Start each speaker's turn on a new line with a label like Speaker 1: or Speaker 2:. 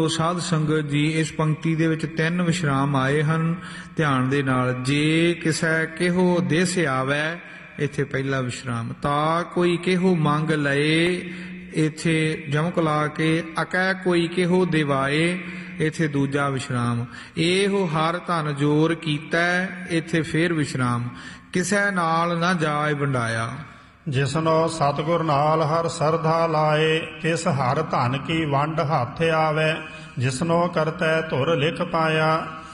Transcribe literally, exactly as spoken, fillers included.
Speaker 1: ਸਾਧ ਸੰਗਤ ਜੀ, ਇਸ ਪੰਕਤੀ ਦੇ ਵਿੱਚ ਤਿੰਨ ਵਿਸ਼ਰਾਮ ਆਏ ਹਨ। ਧਿਆਨ ਦੇ ਨਾਲ, ਜੇ ਕਿਸੇ ਕਿਹੋ ਦਿਸ ਆਵੈ, ਇੱਥੇ ਪਹਿਲਾ ਵਿਸ਼ਰਾਮ। ਤਾ ਕੋਈ ਕਿਹੋ ਮੰਗ ਲਏ, ਇੱਥੇ ਜਮਕ ਲਾ ਕੇ ਅਕੈ ਕੋਈ ਕਿਹੋ ਦਿਵਾਏ, ਇੱਥੇ ਦੂਜਾ ਵਿਸ਼ਰਾਮ। ਇਹੋ ਹਰ ਧਨ ਜੋਰ ਕੀਤਾ, ਇੱਥੇ ਫੇਰ ਵਿਸ਼ਰਾਮ। ਕਿਸੇ ਨਾਲ ਨਾ ਜਾਏ ਵੰਡਾਇਆ।
Speaker 2: ਜਿਸਨੋ ਸਤਿਗੁਰ ਨਾਲ ਹਰ ਸਰਧਾ ਲਾਏ, ਤਿਸ ਹਰ ਧਨ ਕੀ ਵੰਡ ਹੱਥ ਆਵੈ। ਜਿਸਨੋ ਕਰਤੈ ਧੁਰ ਲਿਖ ਪਾਇਆ,